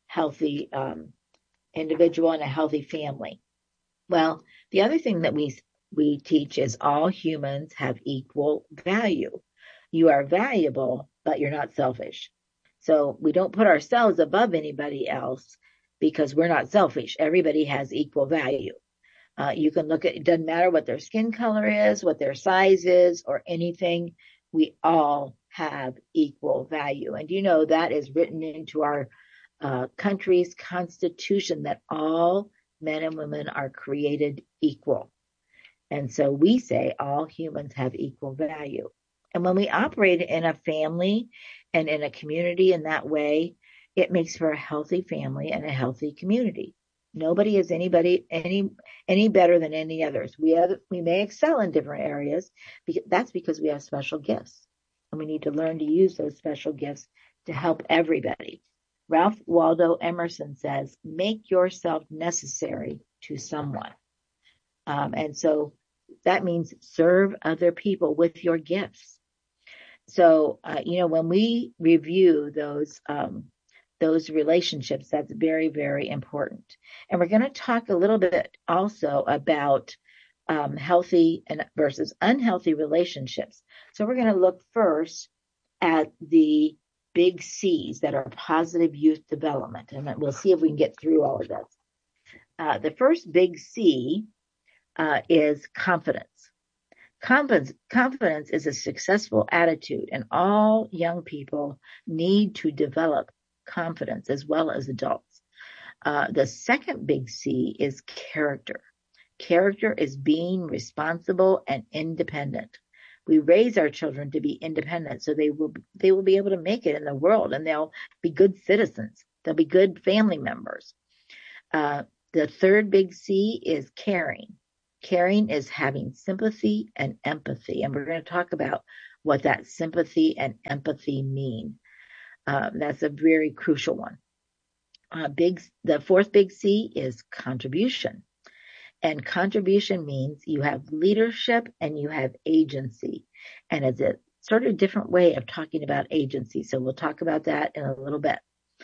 [SPEAKER 15] individual and a healthy family. Well, the other thing that we teach is all humans have equal value. You are valuable, but you're not selfish. So we don't put ourselves above anybody else because we're not selfish. Everybody has equal value. You can look at, it doesn't matter what their skin color is, what their size is, or anything. We all have equal value. And that is written into our country's constitution, that all men and women are created equal. And so we say all humans have equal value. And when we operate in a family and in a community in that way, it makes for a healthy family and a healthy community. Nobody is any better than any others. We may excel in different areas. That's because we have special gifts, and we need to learn to use those special gifts to help everybody. Ralph Waldo Emerson says, "Make yourself necessary to someone," and so that means serve other people with your gifts. So when we review those those relationships. That's very, very important. And we're going to talk a little bit also about healthy and versus unhealthy relationships. So we're going to look first at the big C's that are positive youth development. And we'll see if we can get through all of this. The first big C is confidence. Confidence is a successful attitude, and all young people need to develop confidence as well as adults. The second big C is character. Character is being responsible and independent. We raise our children to be independent so they will be able to make it in the world, and they'll be good citizens. They'll be good family members. The third big C is caring. Caring is having sympathy and empathy, and we're going to talk about what that sympathy and empathy mean. That's a very crucial one. The fourth big C is contribution, and contribution means you have leadership and you have agency, and it's a sort of different way of talking about agency. So we'll talk about that in a little bit.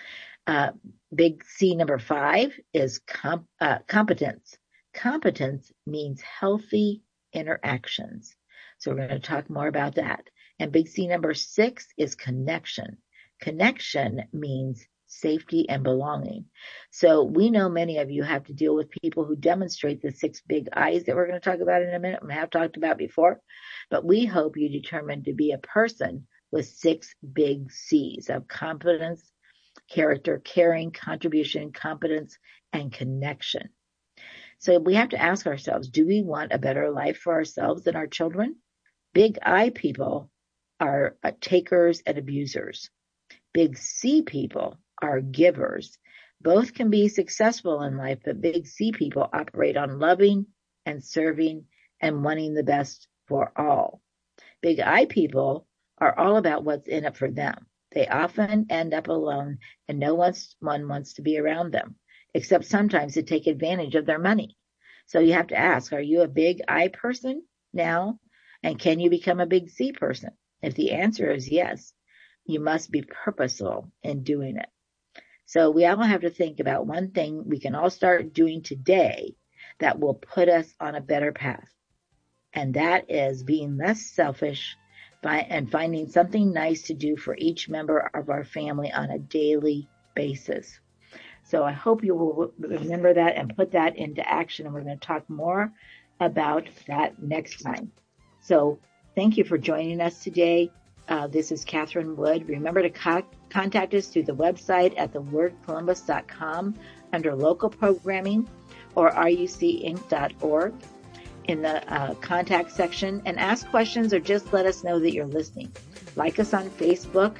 [SPEAKER 15] Big C number 5 is competence. Competence means healthy interactions. So we're going to talk more about that. And big C number 6 is connection. Connection means safety and belonging. So we know many of you have to deal with people who demonstrate the 6 big I's that we're going to talk about in a minute and have talked about before. But we hope you determine to be a person with 6 big C's of competence, character, caring, contribution, competence, and connection. So we have to ask ourselves, do we want a better life for ourselves and our children? Big I people are takers and abusers. Big C people are givers. Both can be successful in life, but big C people operate on loving and serving and wanting the best for all. Big I people are all about what's in it for them. They often end up alone and no one wants to be around them, except sometimes to take advantage of their money. So you have to ask, are you a big I person now? And can you become a big C person? If the answer is yes, you must be purposeful in doing it. So we all have to think about one thing we can all start doing today that will put us on a better path. And that is being less selfish and finding something nice to do for each member of our family on a daily basis. So I hope you will remember that and put that into action. And we're going to talk more about that next time. So thank you for joining us today. This is Catherine Wood. Remember to contact us through the website at thewordcolumbus.com under local programming or rucinc.org in the contact section, and ask questions or just let us know that you're listening. Like us on Facebook.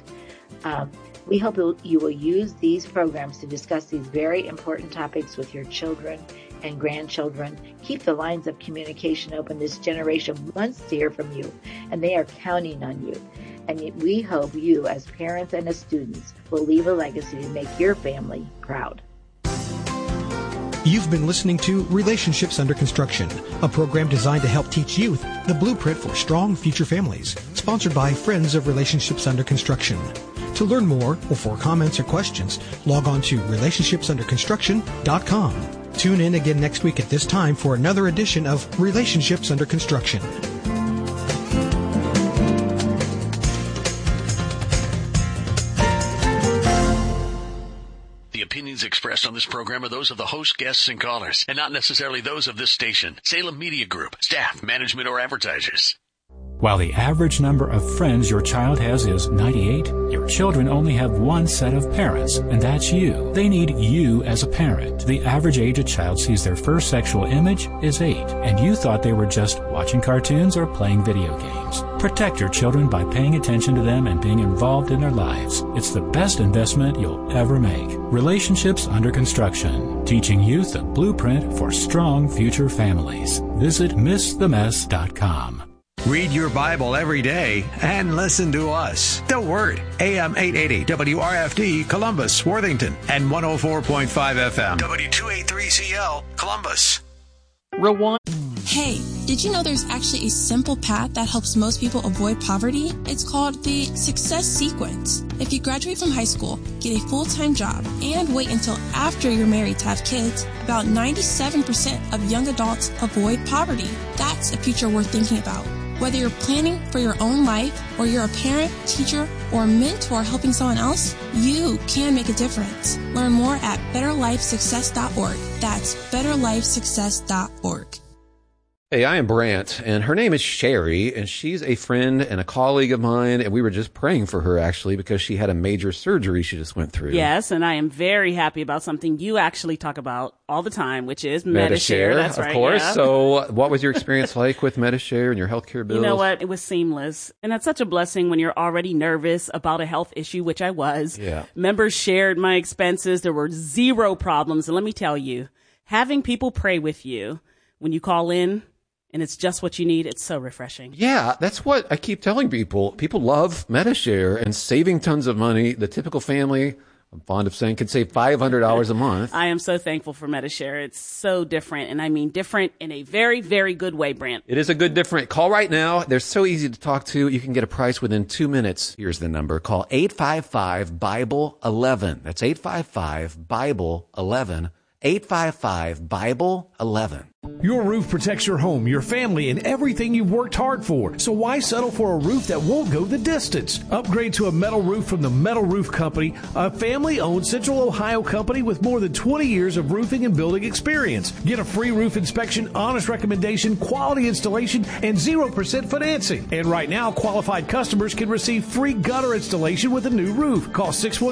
[SPEAKER 15] We hope you will use these programs to discuss these very important topics with your children and grandchildren. Keep the lines of communication open. This generation wants to hear from you, and they are counting on you. And we hope you, as parents and as students, will leave a legacy to make your family proud.
[SPEAKER 14] You've been listening to Relationships Under Construction, a program designed to help teach youth the blueprint for strong future families, sponsored by Friends of Relationships Under Construction. To learn more or for comments or questions, log on to relationshipsunderconstruction.com. Tune in again next week at this time for another edition of Relationships Under Construction.
[SPEAKER 11] The opinions expressed on this program are those of the host, guests, and callers, and not necessarily those of this station, Salem Media Group, staff, management, or advertisers.
[SPEAKER 12] While the average number of friends your child has is 98, your children only have one set of parents, and that's you. They need you as a parent. The average age a child sees their first sexual image is 8, and you thought they were just watching cartoons or playing video games. Protect your children by paying attention to them and being involved in their lives. It's the best investment you'll ever make. Relationships Under Construction, teaching youth a blueprint for strong future families. Visit MissTheMess.com.
[SPEAKER 4] Read your Bible every day and listen to us. The Word, AM 880 WRFD, Columbus, Worthington, and 104.5 FM, W283CL, Columbus.
[SPEAKER 16] Rewind. Hey, did you know there's actually a simple path that helps most people avoid poverty? It's called the Success Sequence. If you graduate from high school, get a full-time job, and wait until after you're married to have kids, about 97% of young adults avoid poverty. That's a future worth thinking about. Whether you're planning for your own life, or you're a parent, teacher, or a mentor helping someone else, you can make a difference. Learn more at betterlifesuccess.org. That's betterlifesuccess.org.
[SPEAKER 6] Hey, I am Brant, and her name is Sherry, and she's a friend and a colleague of mine, and we were just praying for her, actually, because she had a major surgery she just went through.
[SPEAKER 7] Yes, and I am very happy about something you actually talk about all the time, which is Medi-Share. That's right.
[SPEAKER 6] Of course.
[SPEAKER 7] Yeah.
[SPEAKER 6] So what was your experience like with Medi-Share and your healthcare bills?
[SPEAKER 7] You know what? It was seamless. And that's such a blessing when you're already nervous about a health issue, which I was.
[SPEAKER 6] Yeah.
[SPEAKER 7] Members shared my expenses. There were zero problems. And let me tell you, having people pray with you when you call in, and it's just what you need, it's so refreshing.
[SPEAKER 6] Yeah, that's what I keep telling people. People love Medi-Share and saving tons of money. The typical family, I'm fond of saying, can save $500 a month.
[SPEAKER 7] I am so thankful for Medi-Share. It's so different, and I mean different in a very, very good way, Brant.
[SPEAKER 6] It is a good different. Call right now. They're so easy to talk to. You can get a price within 2 minutes. Here's the number. Call 855-BIBLE-11. That's 855-BIBLE-11. 855-BIBLE-11.
[SPEAKER 17] Your roof protects your home, your family, and everything you've worked hard for. So why settle for a roof that won't go the distance? Upgrade to a metal roof from the Metal Roof Company, a family-owned Central Ohio company with more than 20 years of roofing and building experience. Get a free roof inspection, honest recommendation, quality installation, and 0% financing. And right now, qualified customers can receive free gutter installation with a new roof. Call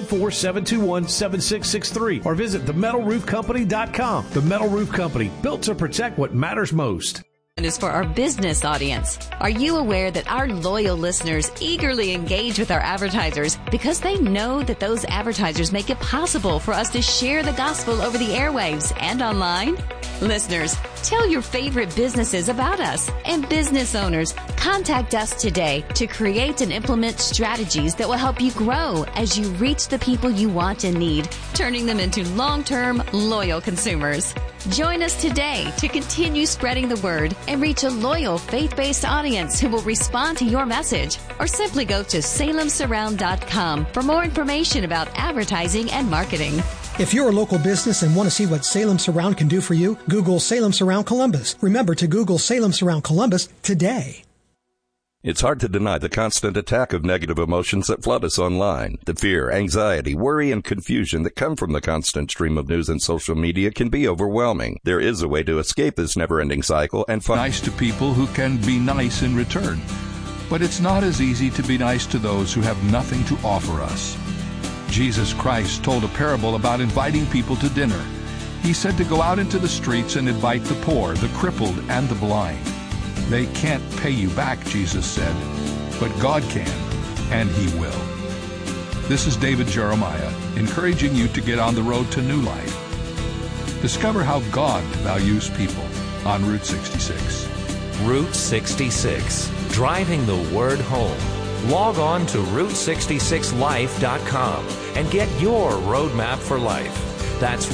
[SPEAKER 17] 614-721-7663 or visit themetalroofcompany.com. The Metal Roof Company, built to protect what matters most.
[SPEAKER 18] Is for our business audience. Are you aware that our loyal listeners eagerly engage with our advertisers because they know that those advertisers make it possible for us to share the gospel over the airwaves and online? Listeners, tell your favorite businesses about us, and business owners, contact us today to create and implement strategies that will help you grow as you reach the people you want and need, turning them into long-term, loyal consumers. Join us today to continue spreading the word and reach a loyal, faith-based audience who will respond to your message. Or simply go to salemsurround.com for more information about advertising and marketing.
[SPEAKER 14] If you're a local business and want to see what Salem Surround can do for you, Google Salem Surround Columbus. Remember to Google Salem Surround Columbus today.
[SPEAKER 19] It's hard to deny the constant attack of negative emotions that flood us online. The fear, anxiety, worry, and confusion that come from the constant stream of news and social media can be overwhelming. There is a way to escape this never-ending cycle and find
[SPEAKER 20] nice to people who can be nice in return. But it's not as easy to be nice to those who have nothing to offer us. Jesus Christ told a parable about inviting people to dinner. He said to go out into the streets and invite the poor, the crippled, and the blind. They can't pay you back, Jesus said, but God can, and He will. This is David Jeremiah, encouraging you to get on the road to new life. Discover how God values people on Route 66.
[SPEAKER 21] Route 66, driving the word home. Log on to Route66Life.com and get your roadmap for life. That's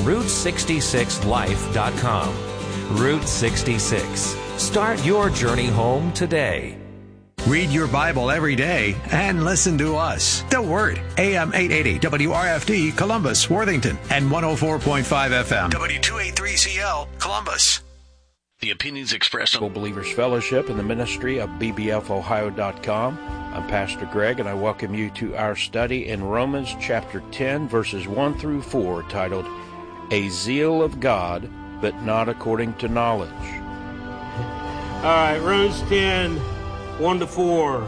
[SPEAKER 21] Route66Life.com. Route 66. Start your journey home today.
[SPEAKER 4] Read your Bible every day and listen to us. The Word, AM 880, WRFD, Columbus, Worthington, and 104.5 FM, W283CL, Columbus.
[SPEAKER 11] The opinions expressed on
[SPEAKER 22] Believers Fellowship and the ministry of bbfohio.com. I'm Pastor Greg, and I welcome you to our study in Romans chapter 10, verses 1 through 4, titled, A Zeal of God, but Not According to Knowledge.
[SPEAKER 23] All right, Romans 10, 1 to 4.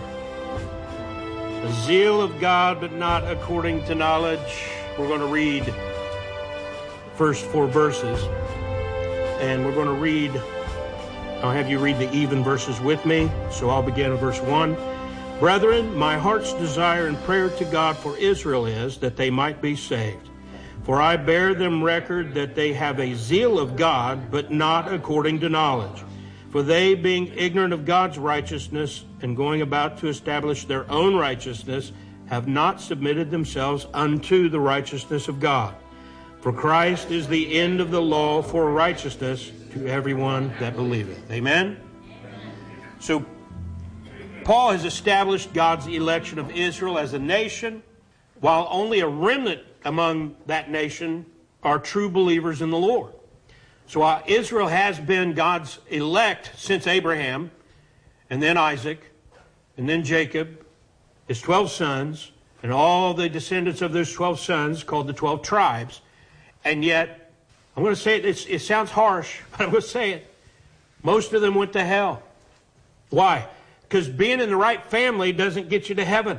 [SPEAKER 23] The zeal of God, but not according to knowledge. We're going to read the first 4 verses. And we're going to read, I'll have you read the even verses with me. So I'll begin with verse 1. Brethren, my heart's desire and prayer to God for Israel is that they might be saved. For I bear them record that they have a zeal of God, but not according to knowledge. For they, being ignorant of God's righteousness and going about to establish their own righteousness, have not submitted themselves unto the righteousness of God. For Christ is the end of the law for righteousness to everyone that believeth. Amen? So, Paul has established God's election of Israel as a nation, while only a remnant among that nation are true believers in the Lord. So while Israel has been God's elect since Abraham, and then Isaac, and then Jacob, his 12 sons, and all the descendants of those 12 sons called the 12 tribes, and yet, I'm going to say it sounds harsh, but I'm going to say it, most of them went to hell. Why? Because being in the right family doesn't get you to heaven.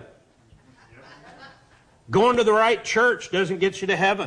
[SPEAKER 23] Going to the right church doesn't get you to heaven.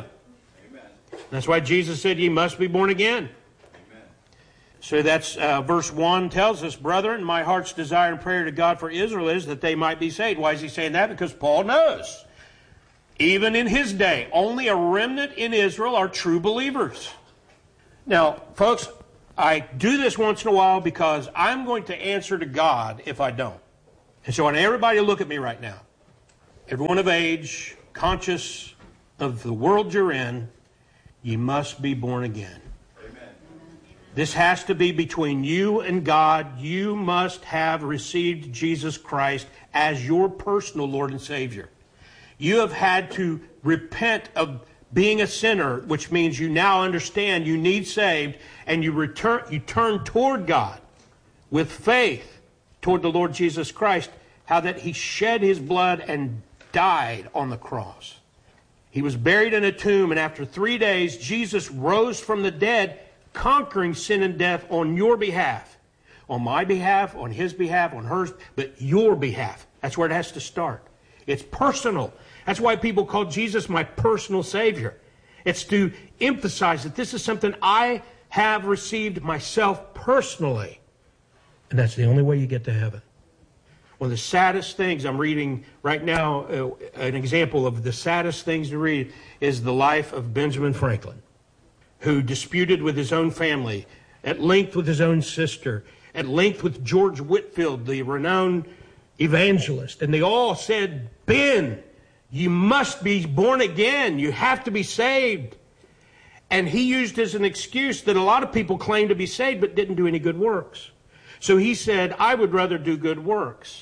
[SPEAKER 23] That's why Jesus said, ye must be born again. Amen. So that's verse 1 tells us, brethren, my heart's desire and prayer to God for Israel is that they might be saved. Why is he saying that? Because Paul knows. Even in his day, only a remnant in Israel are true believers. Now, folks, I do this once in a while because I'm going to answer to God if I don't. And so I want everybody to look at me right now. Everyone of age, conscious of the world you're in, you must be born again. Amen. This has to be between you and God. You must have received Jesus Christ as your personal Lord and Savior. You have had to repent of being a sinner, which means you now understand you need saved, and you turn toward God with faith toward the Lord Jesus Christ, how that he shed his blood and died on the cross. He was buried in a tomb, and after 3 days, Jesus rose from the dead, conquering sin and death on your behalf. On my behalf, on his behalf, on hers, but your behalf. That's where it has to start. It's personal. That's why people call Jesus my personal Savior. It's to emphasize that this is something I have received myself personally. And that's the only way you get to heaven. One of the saddest things I'm reading right now, an example of the saddest things to read, is the life of Benjamin Franklin, who disputed with his own family, at length with his own sister, at length with George Whitefield, the renowned evangelist. And they all said, Ben, you must be born again. You have to be saved. And he used as an excuse that a lot of people claim to be saved but didn't do any good works. So he said, I would rather do good works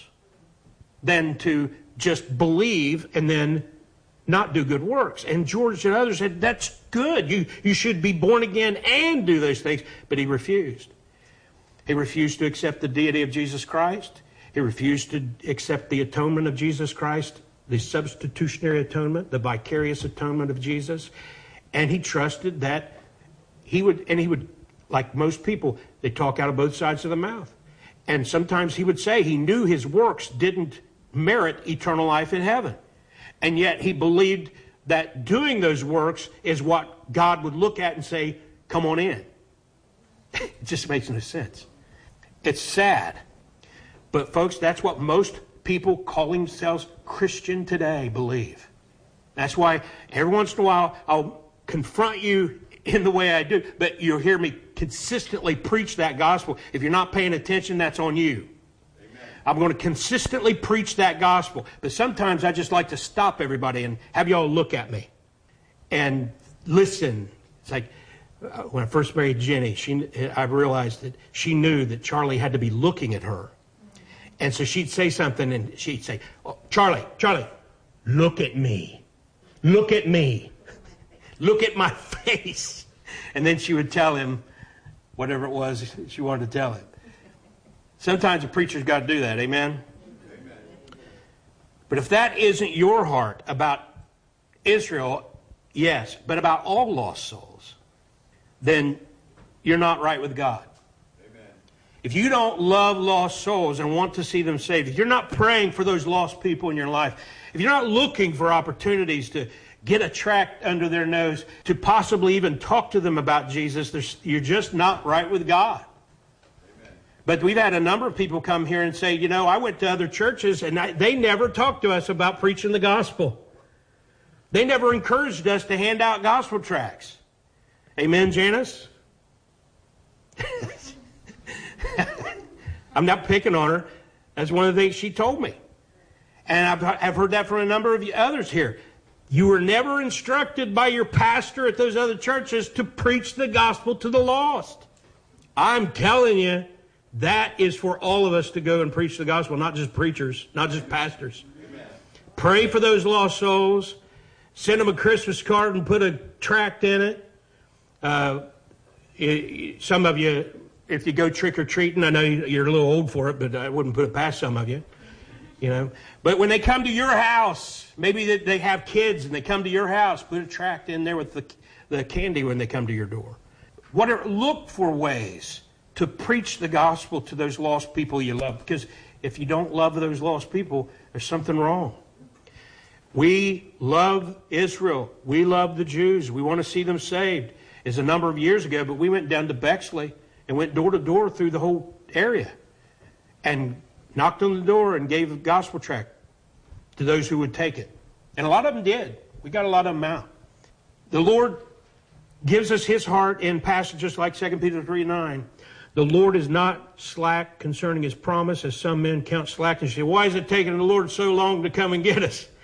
[SPEAKER 23] than to just believe and then not do good works. And George and others said, that's good. You should be born again and do those things. But he refused. He refused to accept the deity of Jesus Christ. He refused to accept the atonement of Jesus Christ, the substitutionary atonement, the vicarious atonement of Jesus. And he trusted that he would, like most people, they talk out of both sides of the mouth. And sometimes he would say he knew his works didn't merit eternal life in heaven. And yet he believed that doing those works is what God would look at and say, come on in. It just makes no sense. It's sad. But folks, that's what most people calling themselves Christian today believe. That's why every once in a while I'll confront you in the way I do, but you'll hear me consistently preach that gospel. If you're not paying attention, that's on you. Amen. I'm going to consistently preach that gospel, but sometimes I just like to stop everybody and have you all look at me and listen. It's like when I first married Jenny, I realized that she knew that Charlie had to be looking at her. And so she'd say something and she'd say, oh, Charlie, look at me. Look at me. Look at my face. And then she would tell him whatever it was she wanted to tell him. Sometimes a preacher's got to do that, amen? Amen? But if that isn't your heart about Israel, yes, but about all lost souls, then you're not right with God. Amen. If you don't love lost souls and want to see them saved, if you're not praying for those lost people in your life, if you're not looking for opportunities to get a tract under their nose, to possibly even talk to them about Jesus, you're just not right with God. Amen. But we've had a number of people come here and say, you know, I went to other churches and they never talked to us about preaching the gospel. They never encouraged us to hand out gospel tracts. Amen, Janice? I'm not picking on her. That's one of the things she told me. And I've heard that from a number of others here. You were never instructed by your pastor at those other churches to preach the gospel to the lost. I'm telling you, that is for all of us to go and preach the gospel, not just preachers, not just pastors. Amen. Pray for those lost souls. Send them a Christmas card and put a tract in it. Some of you, if you go trick-or-treating, I know you're a little old for it, but I wouldn't put it past some of you. You know, but when they come to your house, maybe they have kids and they come to your house, put a tract in there with the candy when they come to your door. Look for ways to preach the gospel to those lost people you love, because if you don't love those lost people, there's something wrong. We love Israel. We love the Jews. We want to see them saved. It's a number of years ago, but we went down to Bexley and went door to door through the whole area and knocked on the door and gave a gospel tract to those who would take it. And a lot of them did. We got a lot of them out. The Lord gives us his heart in passages like 2 Peter 3:9. The Lord is not slack concerning his promise, as some men count slackness. Why is it taking the Lord so long to come and get us?